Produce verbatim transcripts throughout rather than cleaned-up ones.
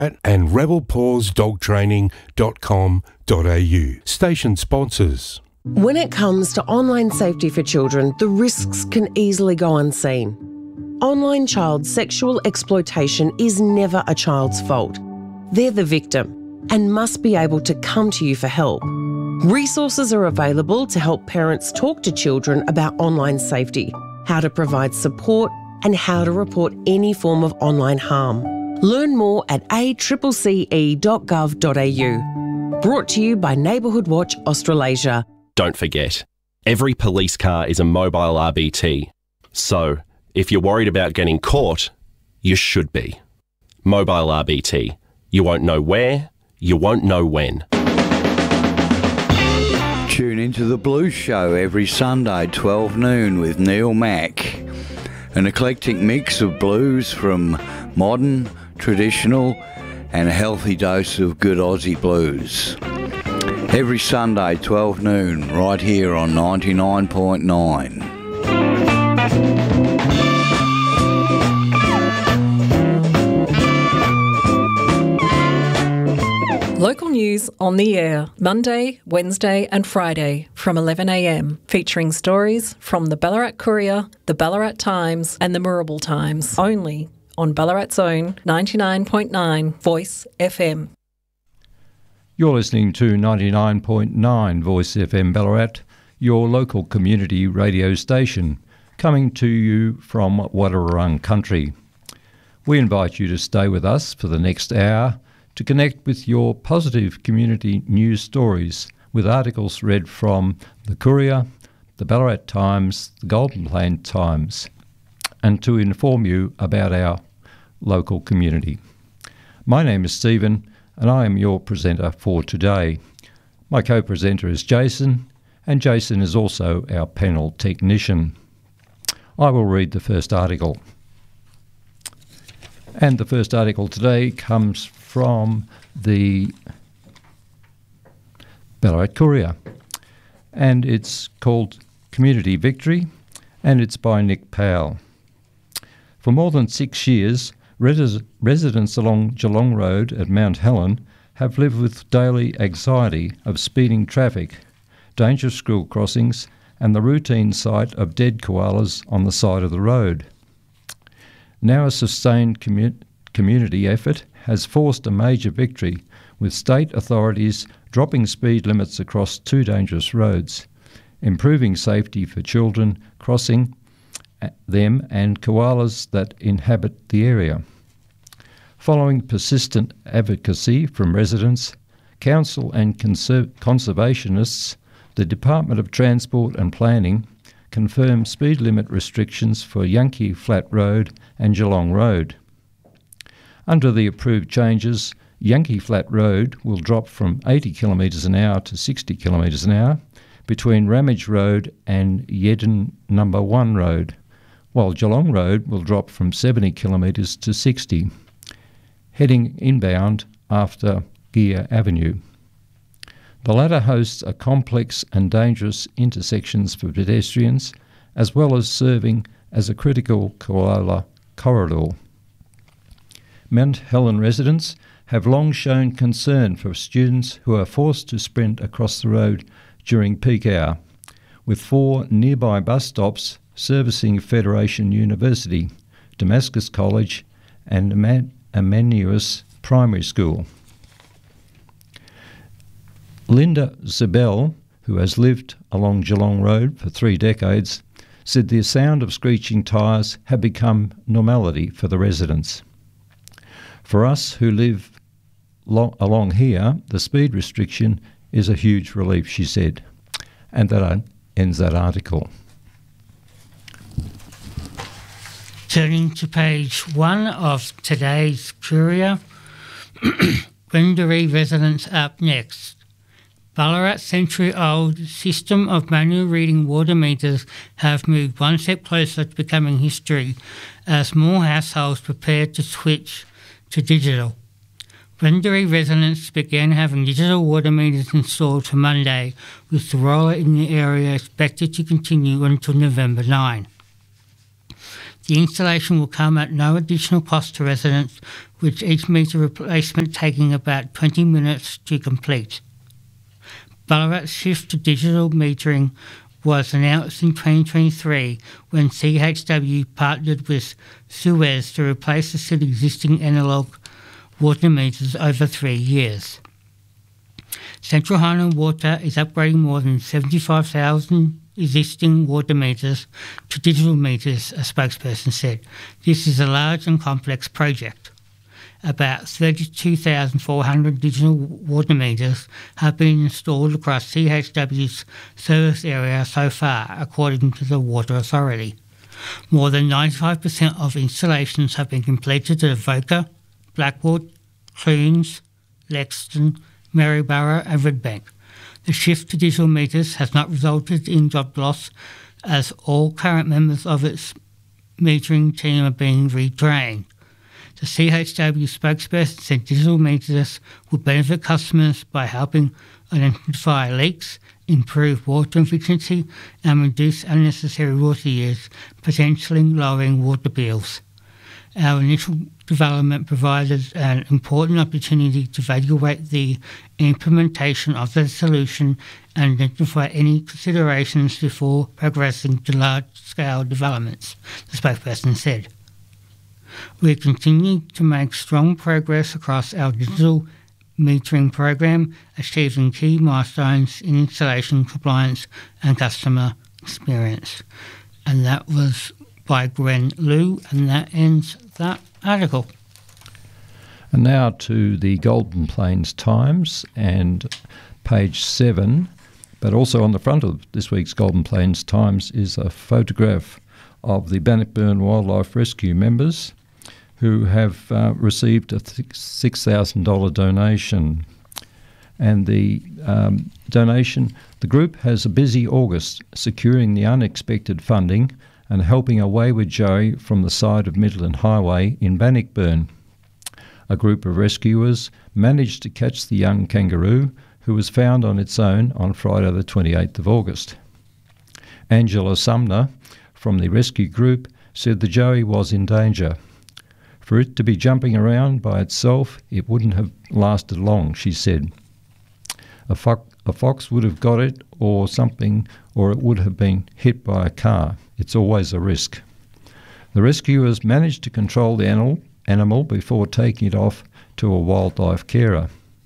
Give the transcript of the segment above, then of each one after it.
and rebel paws dog training dot com dot a u. Station sponsors. When it comes to online safety for children, the risks can easily go unseen. Online child sexual exploitation is never a child's fault. They're the victim and must be able to come to you for help. Resources are available to help parents talk to children about online safety, how to provide support, and how to report any form of online harm. Learn more at a c c c e dot gov dot a u. Brought to you by Neighbourhood Watch Australasia. Don't forget, every police car is a mobile R B T. So, if you're worried about getting caught, you should be. Mobile R B T. You won't know where, you won't know when. Tune into The Blues Show every Sunday, twelve noon with Neil Mack. An eclectic mix of blues from modern, traditional and a healthy dose of good Aussie blues. Every Sunday, twelve noon, right here on ninety-nine point nine. Local news on the air, Monday, Wednesday and Friday from eleven a m, featuring stories from the Ballarat Courier, the Ballarat Times and the Moorabool Times, only on Ballarat's own ninety-nine point nine Voice F M. You're listening to ninety-nine point nine Voice F M Ballarat, your local community radio station, coming to you from Wadawurrung country. We invite you to stay with us for the next hour to connect with your positive community news stories with articles read from the Courier, the Ballarat Times, the Golden Plain Times, and to inform you about our local community. My name is Stephen and I am your presenter for today. My co-presenter is Jason, and Jason is also our panel technician. I will read the first article. And the first article today comes from the Ballarat Courier, and it's called Community Victory, and it's by Nick Powell. For more than six years, res- residents along Geelong Road at Mount Helen have lived with daily anxiety of speeding traffic, dangerous school crossings, and the routine sight of dead koalas on the side of the road. Now a sustained commu- community effort has forced a major victory, with state authorities dropping speed limits across two dangerous roads, improving safety for children crossing them and koalas that inhabit the area. Following persistent advocacy from residents, council and conser- conservationists, the Department of Transport and Planning confirmed speed limit restrictions for Yankee Flat Road and Geelong Road. Under the approved changes, Yankee Flat Road will drop from eighty kilometres an hour to sixty kilometres an hour between Ramage Road and Yedden Number one Road, while Geelong Road will drop from seventy kilometres to sixty, heading inbound after Gear Avenue. The latter hosts a complex and dangerous intersections for pedestrians, as well as serving as a critical koala corridor. Mount Helen residents have long shown concern for students who are forced to sprint across the road during peak hour, with four nearby bus stops servicing Federation University, Damascus College and Emmanuel Primary School. Linda Zabel, who has lived along Geelong Road for three decades, said the sound of screeching tyres had become normality for the residents. For us who live lo- along here, the speed restriction is a huge relief, she said. And that ends that article. Turning to page one of today's Courier, Wendouree residents up next. Ballarat's century-old system of manual reading water meters have moved one step closer to becoming history as more households prepare to switch to digital. Wendouree residents began having digital water meters installed for Monday, with the rollout in the area expected to continue until November ninth. The installation will come at no additional cost to residents, with each meter replacement taking about twenty minutes to complete. Ballarat's shift to digital metering was announced in twenty twenty-three when C H W partnered with Suez to replace the city's existing analogue water meters over three years. Central Highland Water is upgrading more than seventy-five thousand existing water meters to digital meters, a spokesperson said. This is a large and complex project. About thirty-two thousand four hundred digital water meters have been installed across C H W's service area so far, according to the Water Authority. More than ninety-five percent of installations have been completed at Avoca, Blackwood, Clunes, Lexington, Maryborough and Redbank. The shift to digital meters has not resulted in job loss, as all current members of its metering team are being retrained. The C H W spokesperson said digital meters will benefit customers by helping identify leaks, improve water efficiency and reduce unnecessary water use, potentially lowering water bills. Our initial development provided an important opportunity to evaluate the implementation of the solution and identify any considerations before progressing to large-scale developments, the spokesperson said. We continue to make strong progress across our digital metering program, achieving key milestones in installation compliance and customer experience. And that was by Gwen Liu, and that ends that article. And now to the Golden Plains Times and page seven, but also on the front of this week's Golden Plains Times is a photograph of the Bannockburn Wildlife Rescue members who have uh, received a six thousand dollars donation. And the um, donation, the group has a busy August securing the unexpected funding and helping a wayward Joey from the side of Midland Highway in Bannockburn. A group of rescuers managed to catch the young kangaroo, who was found on its own on Friday the twenty-eighth of August. Angela Sumner from the rescue group said the Joey was in danger. For it to be jumping around by itself, it wouldn't have lasted long, she said. A, fo- a fox would have got it or something, or it would have been hit by a car. It's always a risk. The rescuers managed to control the animal, animal before taking it off to a wildlife carer.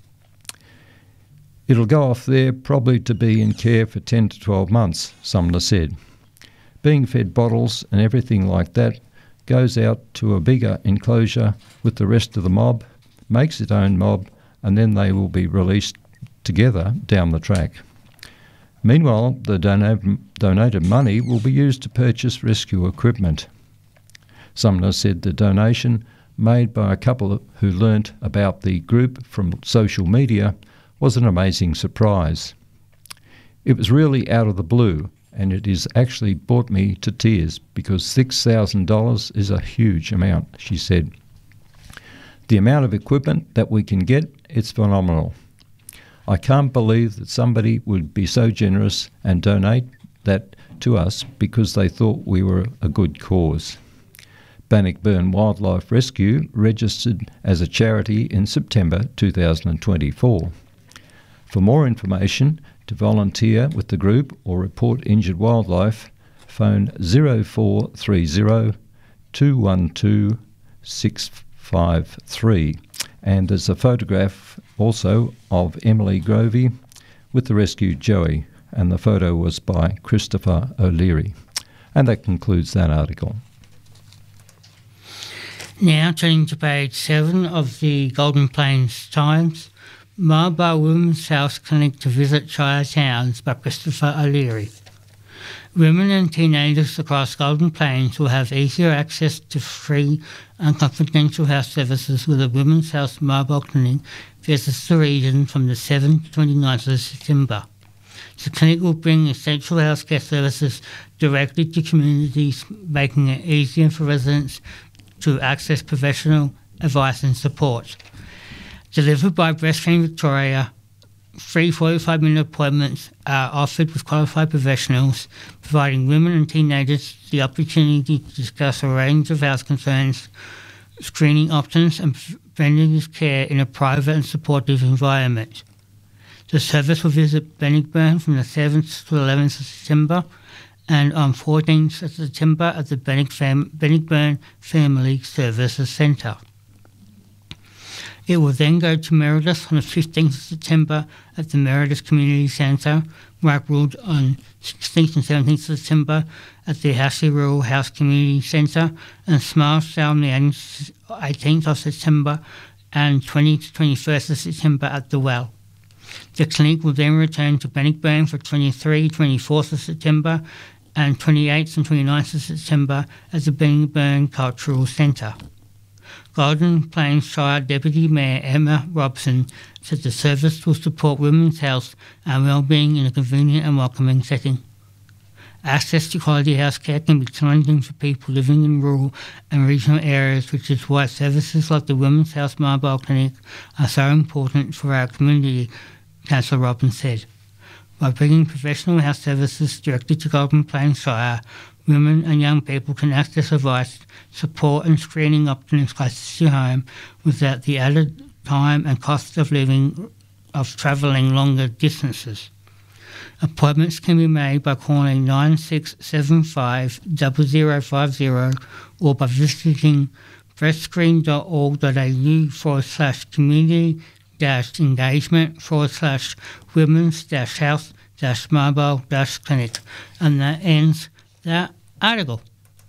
It'll go off there probably to be in care for ten to twelve months, Sumner said. Being fed bottles and everything like that goes out to a bigger enclosure with the rest of the mob, makes its own mob, and then they will be released together down the track. Meanwhile, the don- donated money will be used to purchase rescue equipment. Sumner said the donation, made by a couple who learnt about the group from social media, was an amazing surprise. It was really out of the blue, and it has actually brought me to tears because six thousand dollars is a huge amount, she said. The amount of equipment that we can get, it's phenomenal. I can't believe that somebody would be so generous and donate that to us because they thought we were a good cause. Bannockburn Wildlife Rescue registered as a charity in September two thousand twenty-four. For more information, to volunteer with the group or report injured wildlife, phone zero four three zero, two one two, six five three. And there's a photograph also of Emily Grovey with the rescued Joey, and the photo was by Christopher O'Leary. And that concludes that article. Now turning to page seven of the Golden Plains Times, Marlborough Women's Health Clinic to visit Shire Towns by Christopher O'Leary. Women and teenagers across Golden Plains will have easier access to free and confidential health services with a Women's Health Mobile Clinic visits the region from the seventh to twenty-ninth of September. The clinic will bring essential healthcare services directly to communities, making it easier for residents to access professional advice and support. Delivered by Breastfeeding Victoria, free forty-five minute appointments are offered with qualified professionals, providing women and teenagers the opportunity to discuss a range of health concerns, screening options and rendering his care in a private and supportive environment. The service will visit Bannockburn from the seventh to eleventh of September and on fourteenth of September at the Bannock Fam- Bannockburn Family Services Centre. It will then go to Meredith on the fifteenth of September at the Meredith Community Centre, Rockwood on sixteenth and seventeenth of September at the Housey Rural House Community Centre, and Smartstown on the eighteenth of September and twentieth to twenty-first of September at the Well. The clinic will then return to Bannockburn for twenty-third, twenty-fourth of September and twenty-eighth and twenty-ninth of September at the Bannockburn Cultural Centre. Golden Plains Shire Deputy Mayor Emma Robson said the service will support women's health and well-being in a convenient and welcoming setting. Access to quality healthcare can be challenging for people living in rural and regional areas, which is why services like the Women's Health Mobile Clinic are so important for our community, Councillor Robson said. By bringing professional health services directly to Golden Plains Shire, women and young people can access advice, support and screening options closest to home without the added time and cost of living of travelling longer distances. Appointments can be made by calling nine six seven five, zero zero five zero or by visiting breastscreen.org.au forward slash community dash engagement forward slash women's dash health dash mobile dash clinic. And that ends that article.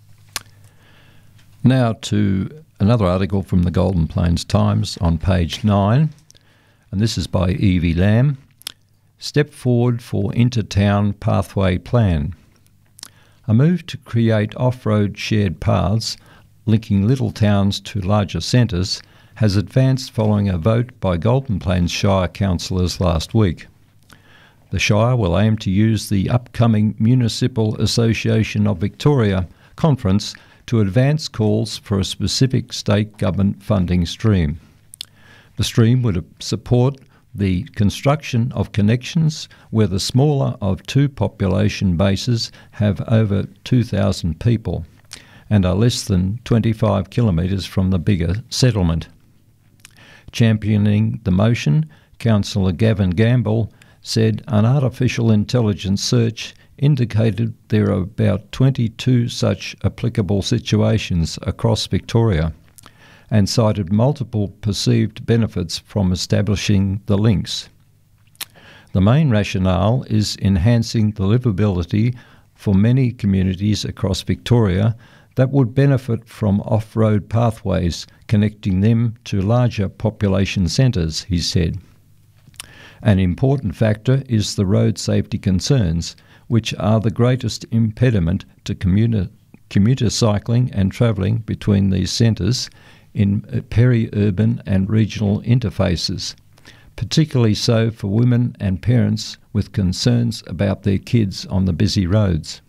Now to another article from the Golden Plains Times on page nine, and this is by Evie Lamb. Step forward for Intertown Pathway Plan. A move to create off-road shared paths linking little towns to larger centres has advanced following a vote by Golden Plains Shire councillors last week. The Shire will aim to use the upcoming Municipal Association of Victoria conference to advance calls for a specific state government funding stream. The stream would support the construction of connections where the smaller of two population bases have over two thousand people and are less than twenty-five kilometres from the bigger settlement. Championing the motion, Councillor Gavin Gamble said an artificial intelligence search indicated there are about twenty-two such applicable situations across Victoria, and cited multiple perceived benefits from establishing the links. The main rationale is enhancing the livability for many communities across Victoria that would benefit from off-road pathways connecting them to larger population centres, he said. An important factor is the road safety concerns, which are the greatest impediment to commuter, commuter cycling and travelling between these centres in peri-urban and regional interfaces, particularly so for women and parents with concerns about their kids on the busy roads.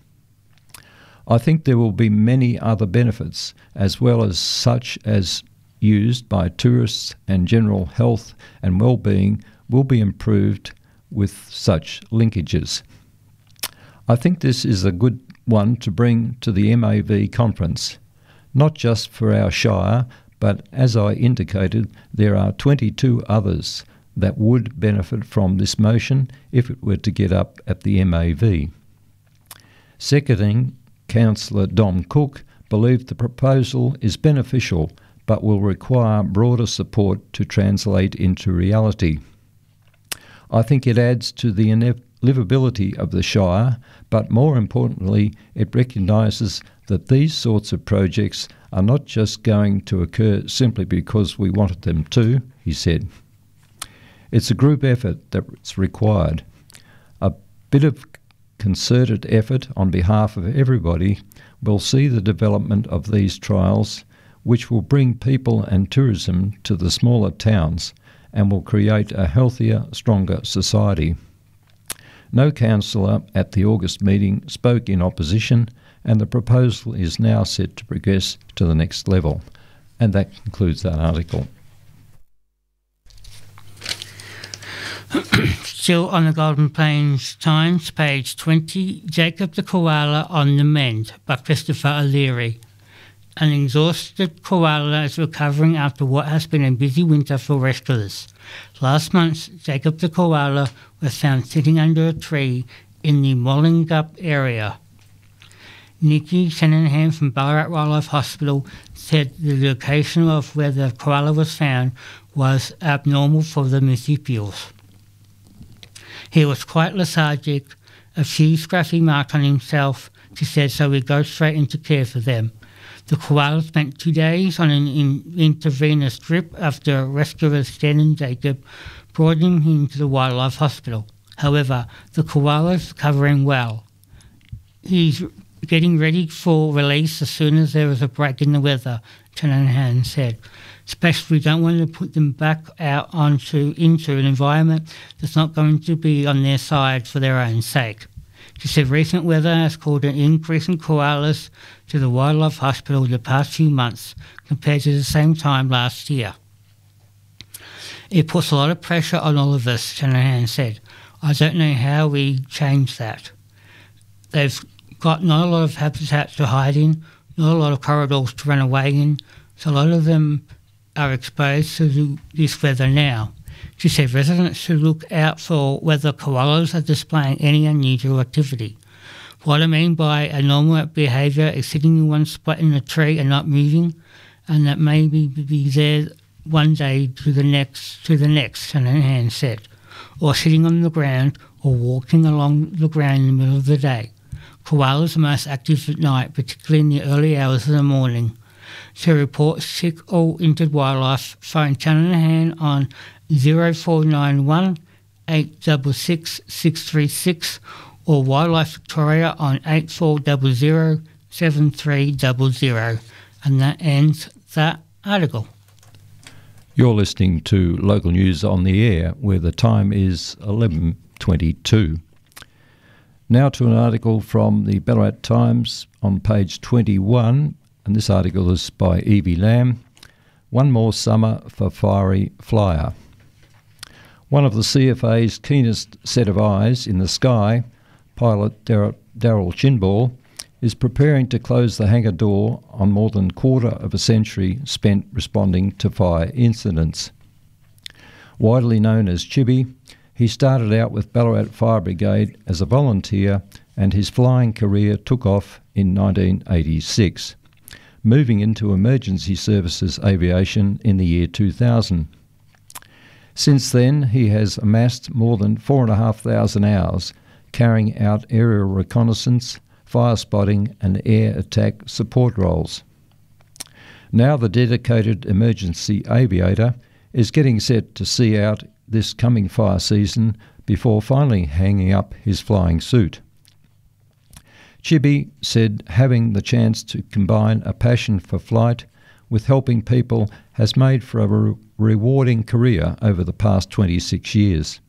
I think there will be many other benefits, as well as such as used by tourists, and general health and well-being will be improved with such linkages. I think this is a good one to bring to the M A V conference, not just for our Shire, but as I indicated, there are twenty-two others that would benefit from this motion if it were to get up at the M A V. Seconding, Councillor Dom Cook believed the proposal is beneficial but will require broader support to translate into reality. I think it adds to the livability of the Shire, but more importantly, it recognises that these sorts of projects are not just going to occur simply because we wanted them to, he said. It's a group effort that's required. A bit of concerted effort on behalf of everybody will see the development of these trials, which will bring people and tourism to the smaller towns and will create a healthier, stronger society. No councillor at the August meeting spoke in opposition, and the proposal is now set to progress to the next level. And that concludes that article. Still on the Golden Plains Times, page twenty, Jacob the Koala on the Mend by Christopher O'Leary. An exhausted koala is recovering after what has been a busy winter for rescuers. Last month, Jacob the koala was found sitting under a tree in the Mollingup area. Nikki Shanahan from Ballarat Wildlife Hospital said the location of where the koala was found was abnormal for the marsupials. He was quite lethargic, a few scratchy marks on himself, she said, so we go straight into care for them. The koala spent two days on an in- intravenous drip after rescuers Stan and Jacob brought him into the wildlife hospital. However, the koala is recovering well. He's getting ready for release as soon as there is a break in the weather, Shanahan said. Especially, we don't want to put them back out onto into an environment that's not going to be on their side for their own sake. She said recent weather has caused an increase in koalas to the wildlife hospital the past few months compared to the same time last year. It puts a lot of pressure on all of us, Shanahan said. I don't know how we change that. They've got not a lot of habitat to hide in, not a lot of corridors to run away in, so a lot of them are exposed to this weather now. She said residents should look out for whether koalas are displaying any unusual activity. What I mean by a normal behaviour is sitting in one spot in a tree and not moving, and that maybe be there one day to the next, to the next, Shanahan said, or sitting on the ground or walking along the ground in the middle of the day. Koalas are most active at night, particularly in the early hours of the morning. To report sick or injured wildlife, phone Shanahan on zero four nine one, eight six six, six three six or Wildlife Victoria on eight four zero zero, seven three zero zero. And that ends that article. You're listening to Local News on the Air, where the time is eleven twenty-two. Now to an article from the Ballarat Times on page twenty-one, and this article is by Evie Lamb. One more summer for fiery flyer. One of the C F A's keenest set of eyes in the sky, pilot Daryl Chinball, is preparing to close the hangar door on more than a quarter of a century spent responding to fire incidents. Widely known as Chibi, he started out with Ballarat Fire Brigade as a volunteer, and his flying career took off in nineteen eighty-six, moving into emergency services aviation in the year two thousand. Since then, he has amassed more than four thousand five hundred hours carrying out aerial reconnaissance, fire spotting and air attack support roles. Now the dedicated emergency aviator is getting set to see out this coming fire season before finally hanging up his flying suit. Chibi said having the chance to combine a passion for flight with helping people has made for a re- rewarding career over the past twenty-six years.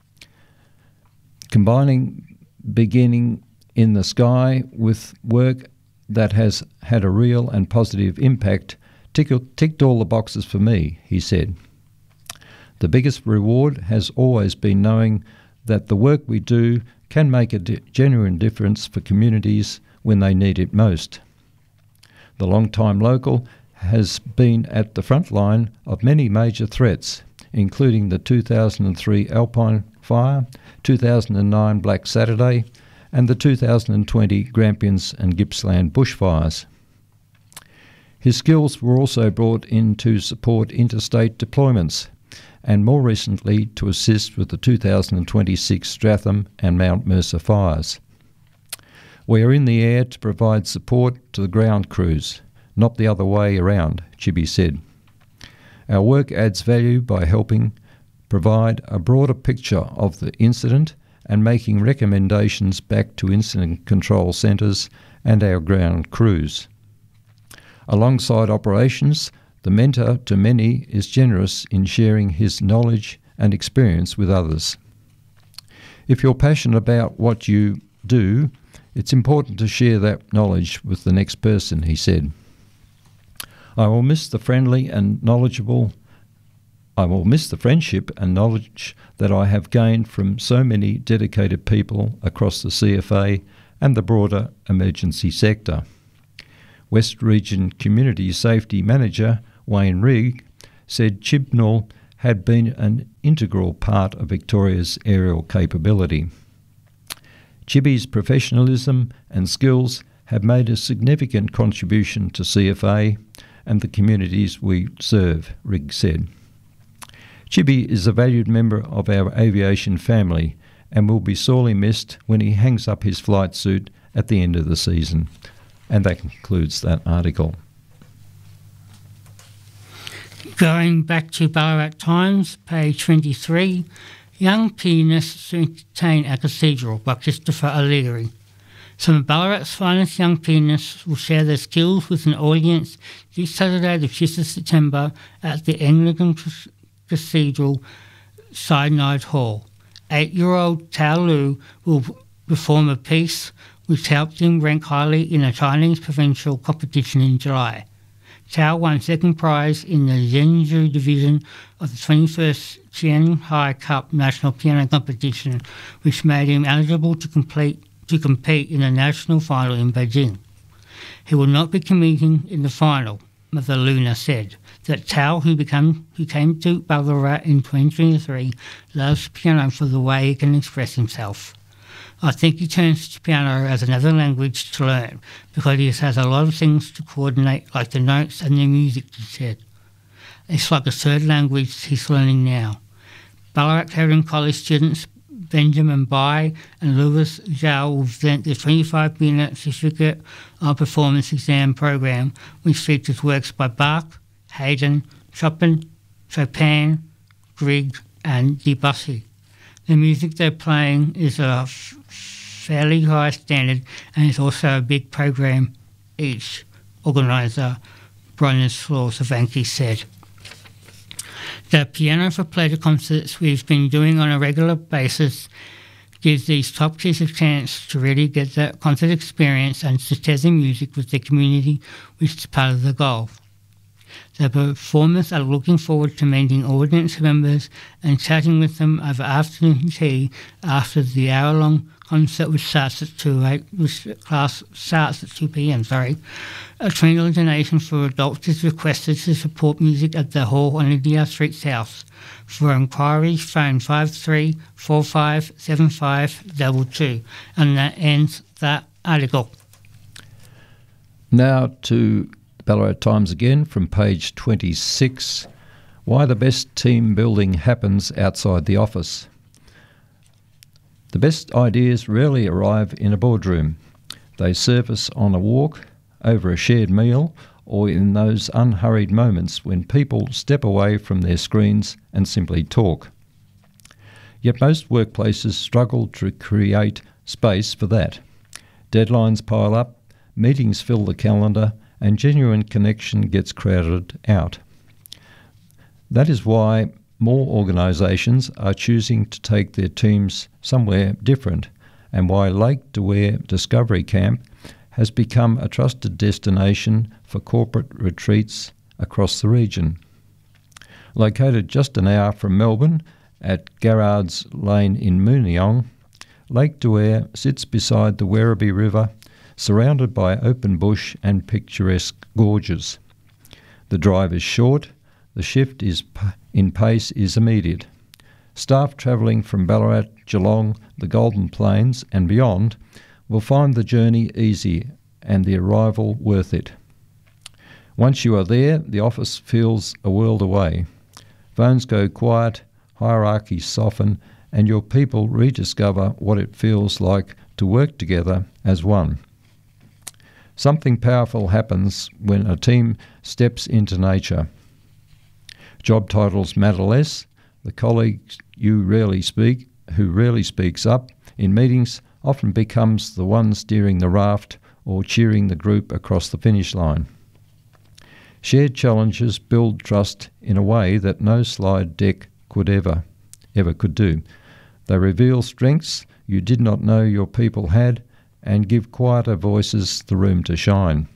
Combining beginning in the sky with work that has had a real and positive impact ticked, ticked all the boxes for me, he said. The biggest reward has always been knowing that the work we do can make a di- genuine difference for communities when they need it most. The long-time local has been at the front line of many major threats, including the two thousand three Alpine Fire, two thousand nine Black Saturday, and the two thousand twenty Grampians and Gippsland bushfires. His skills were also brought in to support interstate deployments, and more recently to assist with the two thousand twenty-six Stratham and Mount Mercer fires. We are in the air to provide support to the ground crews, not the other way around, Chibi said. Our work adds value by helping provide a broader picture of the incident and making recommendations back to incident control centres and our ground crews. Alongside operations, the mentor to many is generous in sharing his knowledge and experience with others. If you're passionate about what you do, it's important to share that knowledge with the next person, he said. I will miss the friendly and knowledgeable I will miss the friendship and knowledge that I have gained from so many dedicated people across the C F A and the broader emergency sector. West Region Community Safety Manager Wayne Rigg said Chibnall had been an integral part of Victoria's aerial capability. Chibi's professionalism and skills have made a significant contribution to C F A and the communities we serve, Rigg said. Chibi is a valued member of our aviation family and will be sorely missed when he hangs up his flight suit at the end of the season. And that concludes that article. Going back to Ballarat Times, page twenty-three, Young Pianists to Entertain at Cathedral by Christopher O'Leary. Some of Ballarat's finest young pianists will share their skills with an audience this Saturday, the fifth of September, at the Anglican Cathedral Cyanide Hall. Eight-year-old Tao Lu will perform a piece which helped him rank highly in a Chinese provincial competition in July. Tao won second prize in the Zhengzhou division of the twenty-first Shanghai Cup National Piano Competition, which made him eligible to complete to compete in the national final in Beijing. He will not be competing in the final, Mother Luna said. That Tao, who became who came to Ballarat in twenty twenty-three, loves piano for the way he can express himself. I think he turns to piano as another language to learn because he has a lot of things to coordinate, like the notes and the music, he said. It's like a third language he's learning now. Ballarat Clarendon College students Benjamin Bai and Louis Zhao will present the twenty-five minute Certificate of Performance exam program, which features works by Bach, Haydn, Chopin, Chopin, Grieg and Debussy. The music they're playing is a f- fairly high standard and is also a big program each, organiser Bronislaw Savanki said. The Piano for Pleasure concerts we've been doing on a regular basis gives these top kids a chance to really get the concert experience and to share the music with the community, which is part of the goal. The performers are looking forward to meeting audience members and chatting with them over afternoon tea after the hour-long concert, which starts at two which class starts at two p.m. Sorry, a twenty dollars donation for adults is requested to support music at the hall on Lydia Street South. For inquiries, phone five three four five seven five two two, and that ends that article. Now to Ballarat Times again from page twenty-six. Why the best team building happens outside the office. The best ideas rarely arrive in a boardroom. They surface on a walk, over a shared meal, or in those unhurried moments when people step away from their screens and simply talk. Yet most workplaces struggle to create space for that. Deadlines pile up, meetings fill the calendar, and genuine connection gets crowded out. That is why more organisations are choosing to take their teams somewhere different, and why Lake Dwyer Discovery Camp has become a trusted destination for corporate retreats across the region. Located just an hour from Melbourne at Garrard's Lane in Mooneyong, Lake Dwyer sits beside the Werribee River, surrounded by open bush and picturesque gorges. The drive is short, the shift is p- in pace is immediate. Staff travelling from Ballarat, Geelong, the Golden Plains and beyond will find the journey easy and the arrival worth it. Once you are there, the office feels a world away. Phones go quiet, hierarchies soften, and your people rediscover what it feels like to work together as one. Something powerful happens when a team steps into nature. Job titles matter less. The colleague you rarely speak, who rarely speaks up in meetings, often becomes the one steering the raft or cheering the group across the finish line. Shared challenges build trust in a way that no slide deck could ever, ever could do. They reveal strengths you did not know your people had and give quieter voices the room to shine.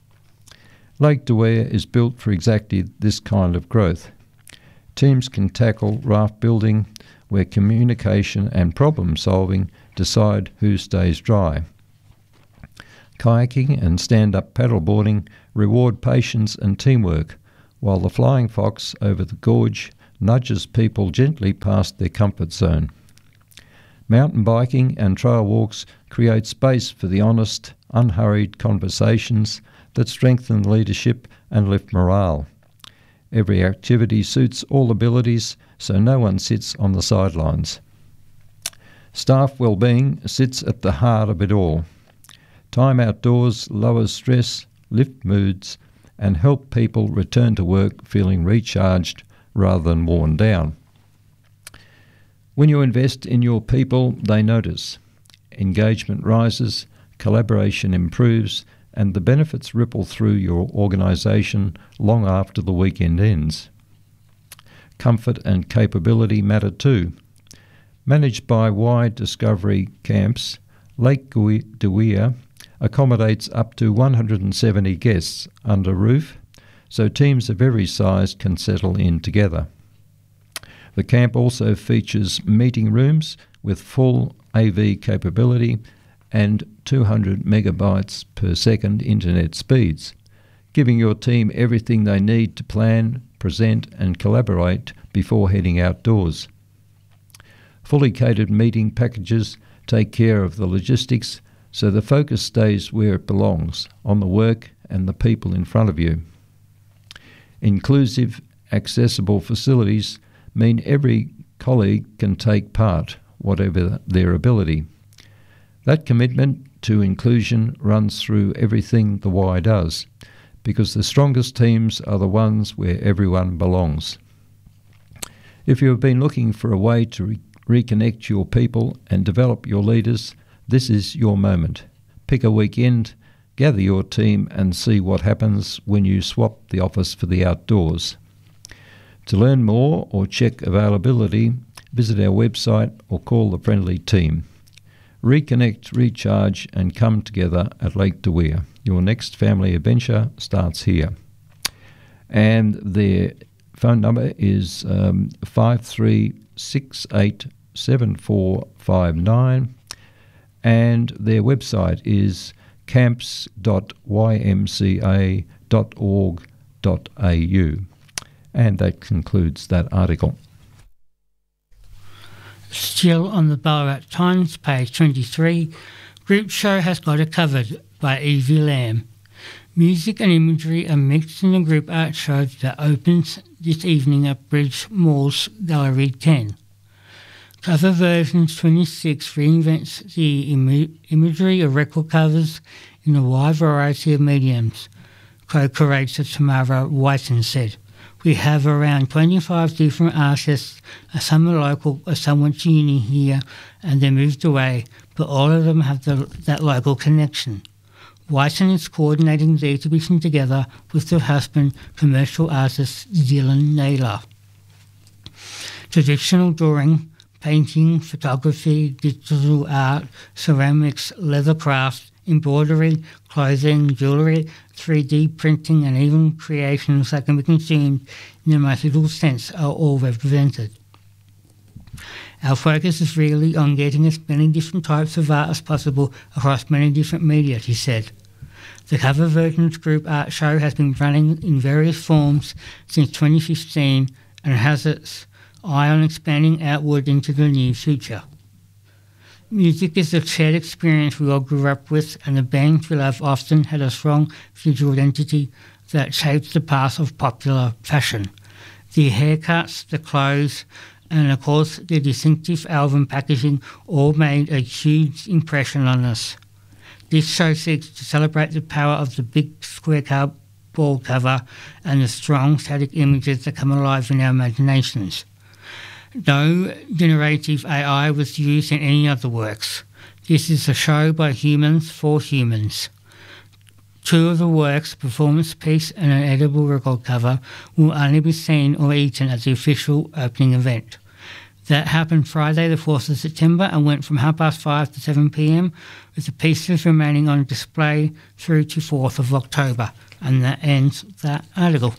Lake Dwyer is built for exactly this kind of growth. Teams can tackle raft building where communication and problem solving decide who stays dry. Kayaking and stand-up paddleboarding reward patience and teamwork, while the Flying Fox over the gorge nudges people gently past their comfort zone. Mountain biking and trail walks create space for the honest, unhurried conversations that strengthen leadership and lift morale. Every activity suits all abilities, so no one sits on the sidelines. Staff well-being sits at the heart of it all. Time outdoors lowers stress, lifts moods, and help people return to work feeling recharged rather than worn down. When you invest in your people, they notice. Engagement rises, collaboration improves, and the benefits ripple through your organisation long after the weekend ends. Comfort and capability matter too. Managed by Wide Discovery Camps, Lake Dewea accommodates up to one hundred seventy guests under roof, so teams of every size can settle in together. The camp also features meeting rooms with full A V capability and two hundred megabytes per second internet speeds, giving your team everything they need to plan, present and collaborate before heading outdoors. Fully catered meeting packages take care of the logistics, so the focus stays where it belongs, on the work and the people in front of you. Inclusive, accessible facilities mean every colleague can take part, whatever their ability. That commitment to inclusion runs through everything the Y does, because the strongest teams are the ones where everyone belongs. If you have been looking for a way to re- reconnect your people and develop your leaders, this is your moment. Pick a weekend, gather your team and see what happens when you swap the office for the outdoors. To learn more or check availability, visit our website or call the friendly team. Reconnect, recharge and come together at Lake Dewea. Your next family adventure starts here. And their phone number is um, five three six eight seven four five nine and their website is camps dot y m c a dot org dot a u. And that concludes that article. Still on the Ballarat Times, page twenty-three, Group Show has got it covered by Evie Lamb. Music and imagery are mixed in the group art show that opens this evening at Bridge Mall's Gallery ten. Cover Versions twenty-six reinvents the Im- imagery of record covers in a wide variety of mediums, co-curator Tamara Whiten said. We have around twenty-five different artists, some are local, some went to uni here and they moved away, but all of them have the, that local connection. Whiten is coordinating the exhibition together with her husband, commercial artist Dylan Naylor. Traditional drawing, painting, photography, digital art, ceramics, leather crafts, embroidery, clothing, jewellery, three D printing and even creations that can be consumed in the most literal sense are all represented. Our focus is really on getting as many different types of art as possible across many different media, she said. The Cover Versions Group Art Show has been running in various forms since twenty fifteen and has its eye on expanding outward into the near future. Music is a shared experience we all grew up with, and the bands we love often had a strong visual identity that shaped the path of popular fashion. The haircuts, the clothes, and of course the distinctive album packaging all made a huge impression on us. This show seeks to celebrate the power of the big square cardboard cover and the strong static images that come alive in our imaginations. No generative A I was used in any of the works. This is a show by humans for humans. Two of the works, a performance piece and an edible record cover, will only be seen or eaten at the official opening event. That happened Friday the fourth of September and went from half past five to seven p m, with the pieces remaining on display through to fourth of October. And that ends that article.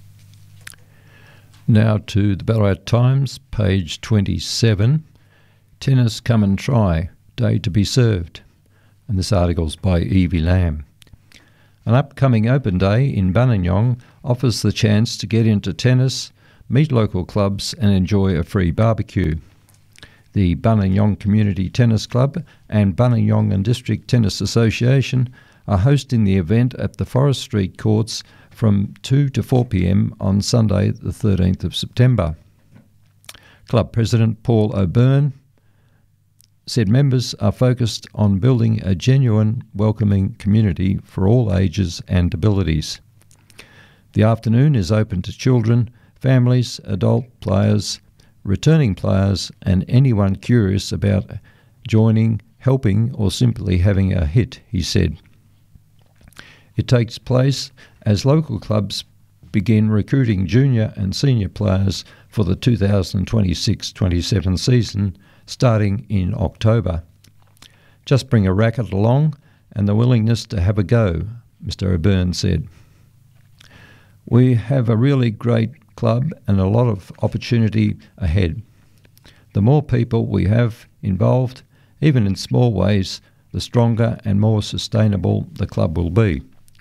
Now to the Ballarat Times, page twenty-seven. Tennis Come and Try, Day to be Served. And this article's by Evie Lamb. An upcoming open day in Buninyong offers the chance to get into tennis, meet local clubs and enjoy a free barbecue. The Buninyong Community Tennis Club and Buninyong and District Tennis Association are hosting the event at the Forest Street Courts from two to four p m on Sunday the thirteenth of September. Club President Paul O'Byrne said members are focused on building a genuine, welcoming community for all ages and abilities. The afternoon is open to children, families, adult players, returning players and anyone curious about joining, helping or simply having a hit, he said. It takes place as local clubs begin recruiting junior and senior players for the two thousand twenty-six twenty-seven season starting in October. Just bring a racket along and the willingness to have a go, Mister O'Byrne said. We have a really great club and a lot of opportunity ahead. The more people we have involved, even in small ways, the stronger and more sustainable the club will be.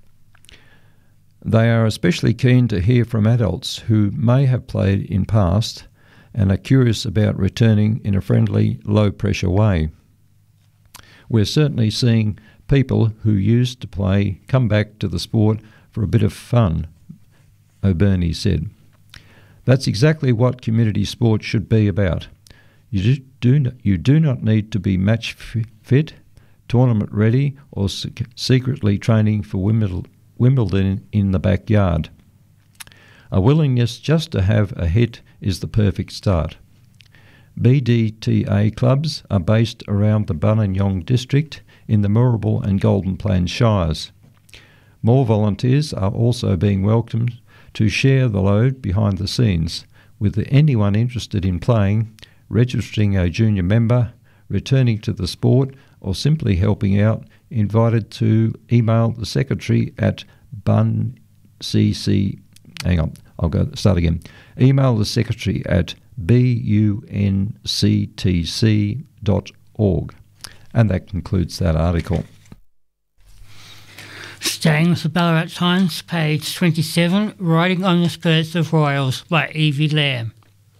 They are especially keen to hear from adults who may have played in past and are curious about returning in a friendly, low-pressure way. We're certainly seeing people who used to play come back to the sport for a bit of fun, O'Byrne said. That's exactly what community sport should be about. You do, do, you do not need to be match fit, tournament ready or sec- secretly training for Wimbledon, Wimbledon in the backyard. A willingness just to have a hit is the perfect start. B D T A clubs are based around the Buninyong district in the Moorabool and Golden Plains Shires. More volunteers are also being welcomed to share the load behind the scenes, with anyone interested in playing, registering a junior member, returning to the sport or simply helping out, invited to email the secretary at buncc, hang on, I'll go start again. Email the secretary at b u n c t c dot org. And that concludes that article. Staying with the Ballarat Times, page twenty-seven, Riding on the Skirts of Royals by Evie Lamb.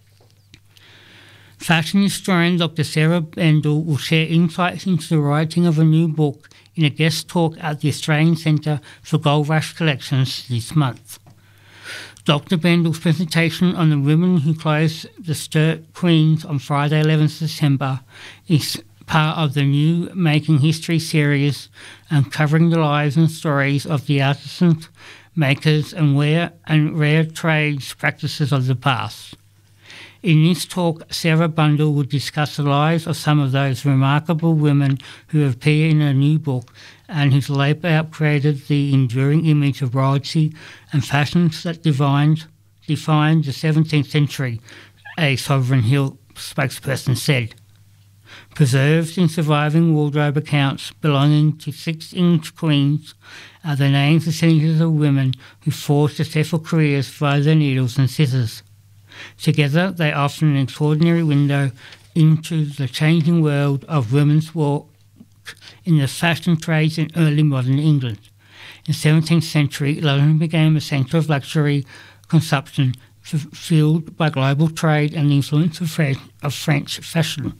Fashion historian Doctor Sarah Bendel will share insights into the writing of a new book in a guest talk at the Australian Centre for Gold Rush Collections this month. Doctor Bendel's presentation on the women who closed the Sturt Queens on Friday eleventh of December is part of the new Making History series, uncovering the lives and stories of the artisans, makers and rare, and rare trades practices of the past. In this talk, Sarah Bundle will discuss the lives of some of those remarkable women who appear in her new book and whose layout created the enduring image of royalty and fashions that defined, defined the seventeenth century, a Sovereign Hill spokesperson said. Preserved in surviving wardrobe accounts belonging to six English queens are the names and signatures of women who forged successful careers via their needles and scissors. Together, they offer an extraordinary window into the changing world of women's work in the fashion trades in early modern England. In the seventeenth century, London became a centre of luxury consumption f- fueled by global trade and the influence of, Fre- of French fashion.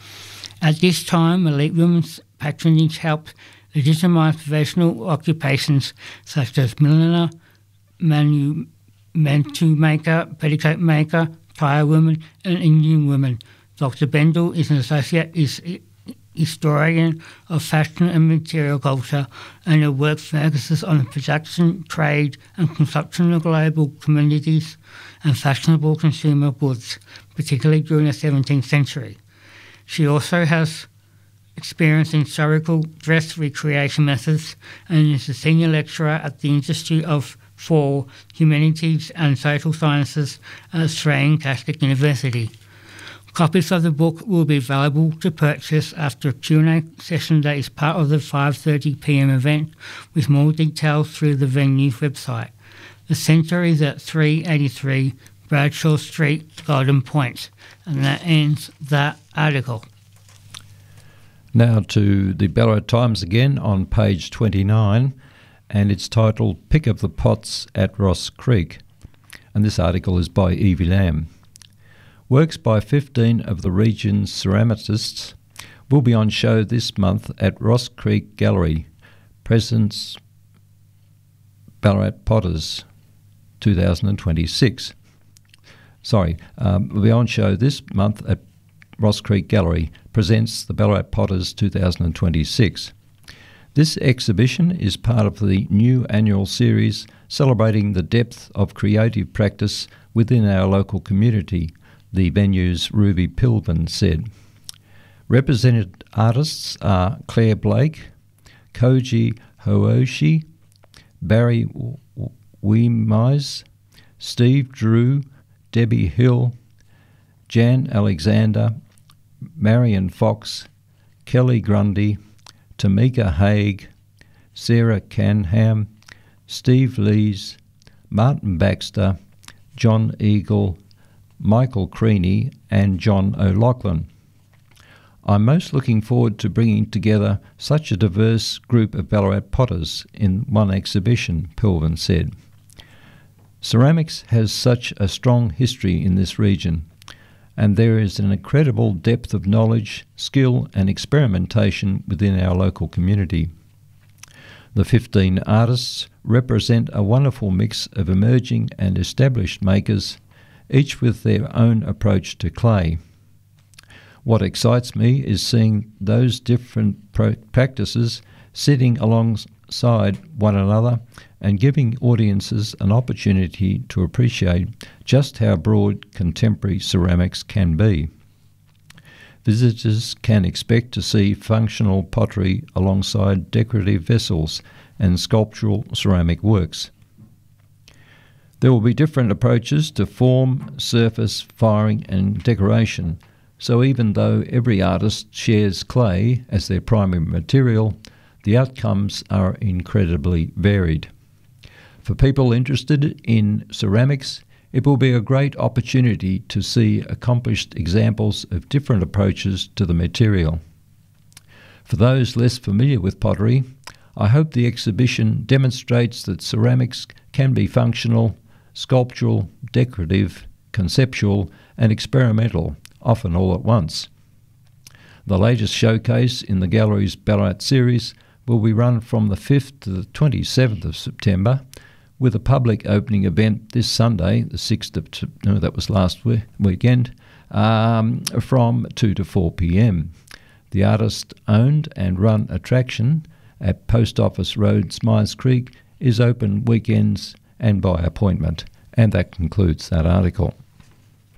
At this time, elite women's patronage helped legitimise professional occupations such as milliner, manu- mantua maker, petticoat maker, tire woman, and Indian woman. Doctor Bendel is an associate is, historian of fashion and material culture, and her work focuses on the production, trade, and consumption of global commodities and fashionable consumer goods, particularly during the seventeenth century. She also has experience in historical dress recreation methods and is a senior lecturer at the Institute of for Humanities and Social Sciences at Australian Catholic University. Copies of the book will be available to purchase after a Q and A session that is part of the five thirty p m event, with more details through the venue's website. The centre is at three eighty-three Bradshaw Street, Golden Point. And that ends that article. Now to the Ballarat Times again on page twenty-nine, and it's titled Pick of the Pots at Ross Creek. And this article is by Evie Lamb. Works by fifteen of the region's ceramicists will be on show this month at Ross Creek Gallery, Presents Ballarat Potters two thousand twenty-six. Sorry, um, will be on show this month at Ross Creek Gallery, Presents the Ballarat Potters two thousand twenty-six. This exhibition is part of the new annual series celebrating the depth of creative practice within our local community, the venue's Ruby Pilvin said. Represented artists are Claire Blake, Koji Hooshi, Barry Weemise, Steve Drew, Debbie Hill, Jan Alexander, Marion Fox, Kelly Grundy, Tamika Haig, Sarah Canham, Steve Lees, Martin Baxter, John Eagle, Michael Creaney and John O'Loughlin. I'm most looking forward to bringing together such a diverse group of Ballarat potters in one exhibition, Pilvin said. Ceramics has such a strong history in this region, and there is an incredible depth of knowledge, skill and experimentation within our local community. The fifteen artists represent a wonderful mix of emerging and established makers, each with their own approach to clay. What excites me is seeing those different pro- practices sitting alongside one another and giving audiences an opportunity to appreciate just how broad contemporary ceramics can be. Visitors can expect to see functional pottery alongside decorative vessels and sculptural ceramic works. There will be different approaches to form, surface, firing and decoration, so even though every artist shares clay as their primary material, the outcomes are incredibly varied. For people interested in ceramics, it will be a great opportunity to see accomplished examples of different approaches to the material. For those less familiar with pottery, I hope the exhibition demonstrates that ceramics can be functional, sculptural, decorative, conceptual and experimental, often all at once. The latest showcase in the gallery's Ballarat series will be run from the fifth to the twenty-seventh of September, with a public opening event this Sunday, the sixth of no, that was last week, weekend, um, from two to four p.m. The artist-owned and run attraction at Post Office Road, Smythes Creek, is open weekends and by appointment. And that concludes that article.